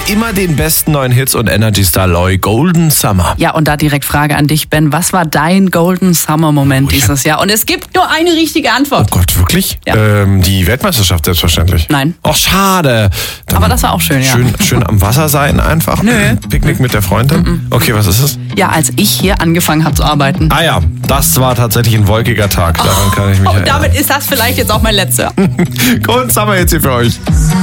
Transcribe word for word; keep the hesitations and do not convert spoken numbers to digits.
immer den besten neuen Hits und Energy Star Loy, Golden Summer. Ja, und da direkt Frage an dich, Ben. Was war dein Golden Summer Moment Oh, dieses Jahr? Und es gibt nur eine richtige Antwort. Oh Gott, wirklich? Ja. Ähm, die Weltmeisterschaft selbstverständlich. Nein. Ach, schade. Dann Aber das war auch schön, ja. Schön, schön am Wasser sein einfach. Nö. Picknick mit der Freundin. Okay, was ist es? Ja, als ich hier angefangen habe zu arbeiten. Ah ja, das war tatsächlich ein wolkiger Tag. Daran kann ich mich Und erinnern. damit ist das vielleicht jetzt auch mein letzter. Golden Summer jetzt hier für euch.